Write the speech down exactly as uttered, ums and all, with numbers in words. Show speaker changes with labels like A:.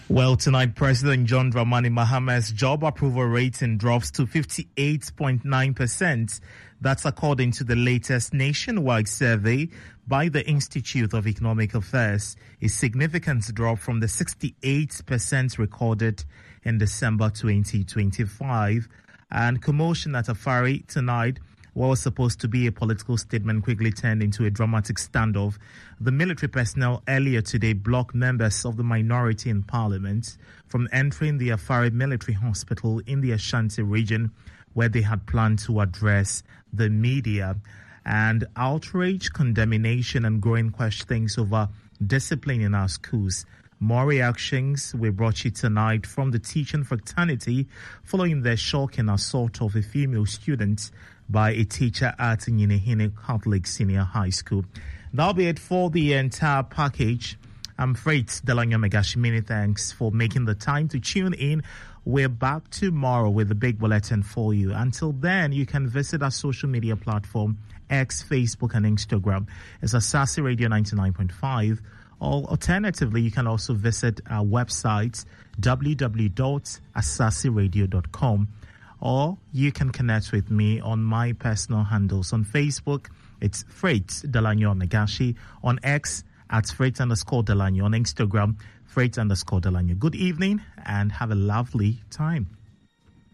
A: Well, tonight, President John Dramani Mahama's job approval rating drops to fifty-eight point nine percent. That's according to the latest nationwide survey by the Institute of Economic Affairs, a significant drop from the sixty-eight percent recorded in December twenty twenty-five. And commotion at Afari tonight, what was supposed to be a political statement, quickly turned into a dramatic standoff. The military personnel earlier today blocked members of the minority in parliament from entering the Afari military hospital in the Ashanti region, where they had planned to address the media. And outrage, condemnation, and growing questions over discipline in our schools. More reactions we brought you tonight from the teaching fraternity following the shocking assault of a female student by a teacher at Nyinehine Catholic Senior High School. That'll be it for the entire package. I'm Freight Delanyo Megashi. Many thanks for making the time to tune in. We're back tomorrow with a big bulletin for you. Until then, you can visit our social media platform, X, Facebook, and Instagram. It's Asasi Radio ninety-nine point five. Or alternatively, you can also visit our website, w w w dot asasi radio dot com. Or you can connect with me on my personal handles. On Facebook, it's Freight Delanyo Megashi. On X, at Freight underscore Delanyo. On Instagram, Freight underscore Delanyo. Good evening and have a lovely time.